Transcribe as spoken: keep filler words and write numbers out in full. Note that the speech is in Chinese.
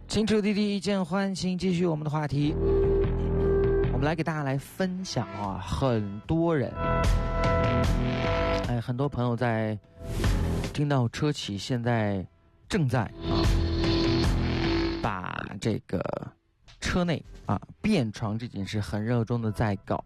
青春滴滴一见欢，请继续我们的话题。我们来给大家来分享啊，很多人，哎，很多朋友在听到车企现在正在啊，把这个车内啊变床这件事很热衷的在搞